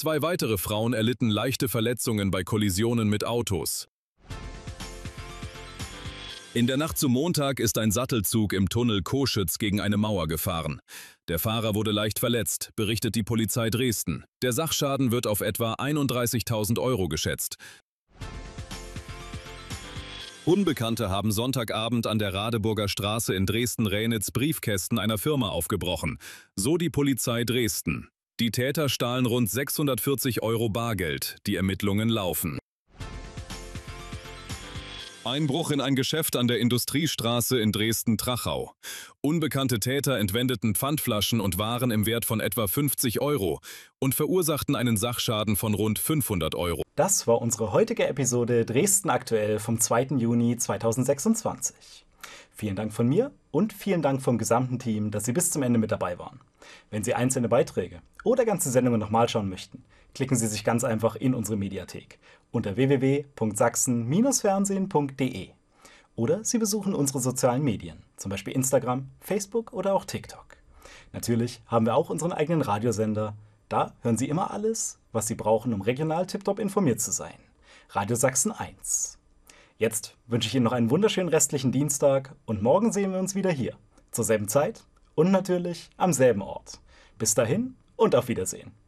2 weitere Frauen erlitten leichte Verletzungen bei Kollisionen mit Autos. In der Nacht zum Montag ist ein Sattelzug im Tunnel Coschütz gegen eine Mauer gefahren. Der Fahrer wurde leicht verletzt, berichtet die Polizei Dresden. Der Sachschaden wird auf etwa 31.000 € geschätzt. Unbekannte haben Sonntagabend an der Radeburger Straße in Dresden-Rainitz Briefkästen einer Firma aufgebrochen. So die Polizei Dresden. Die Täter stahlen rund 640 € Bargeld. Die Ermittlungen laufen. Einbruch in ein Geschäft an der Industriestraße in Dresden-Trachau. Unbekannte Täter entwendeten Pfandflaschen und Waren im Wert von etwa 50 € und verursachten einen Sachschaden von rund 500 €. Das war unsere heutige Episode Dresden aktuell vom 2. Juni 2026. Vielen Dank von mir und vielen Dank vom gesamten Team, dass Sie bis zum Ende mit dabei waren. Wenn Sie einzelne Beiträge oder ganze Sendungen nochmal schauen möchten, klicken Sie sich ganz einfach in unsere Mediathek unter www.sachsen-fernsehen.de oder Sie besuchen unsere sozialen Medien, zum Beispiel Instagram, Facebook oder auch TikTok. Natürlich haben wir auch unseren eigenen Radiosender. Da hören Sie immer alles, was Sie brauchen, um regional tiptop informiert zu sein. Radio Sachsen 1. Jetzt wünsche ich Ihnen noch einen wunderschönen restlichen Dienstag und morgen sehen wir uns wieder hier, zur selben Zeit und natürlich am selben Ort. Bis dahin und auf Wiedersehen.